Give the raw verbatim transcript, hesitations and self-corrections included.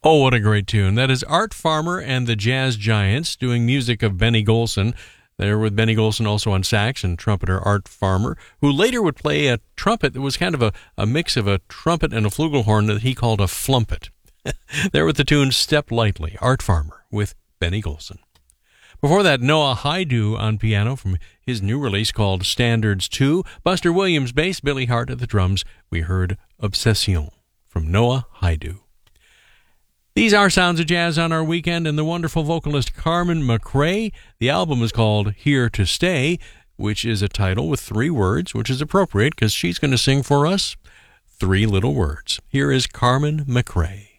Oh, what a great tune. That is Art Farmer and the Jazz Giants doing music of Benny Golson. There with Benny Golson also on sax and trumpeter Art Farmer, who later would play a trumpet that was kind of a, a mix of a trumpet and a flugelhorn that he called a flumpet. There with the tune Step Lightly, Art Farmer with Benny Golson. Before that, Noah Haidu on piano from his new release called Standards two. Buster Williams bass, Billy Hart at the drums. We heard Obsession from Noah Haidu. These are Sounds of Jazz on our weekend, and the wonderful vocalist Carmen McRae. The album is called Here to Stay, which is a title with three words, which is appropriate because she's going to sing for us three little words. Here is Carmen McRae.